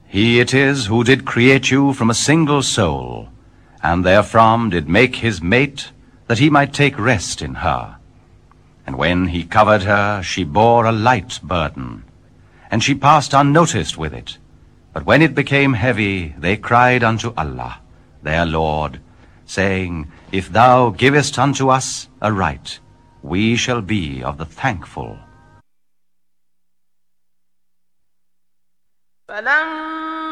He it is who did create you from a single soul, and therefrom did make his mate, that he might take rest in her. And when he covered her, she bore a light burden, and she passed unnoticed with it. But when it became heavy, they cried unto Allah, their Lord, saying, If thou givest unto us a right, we shall be of the thankful. فلما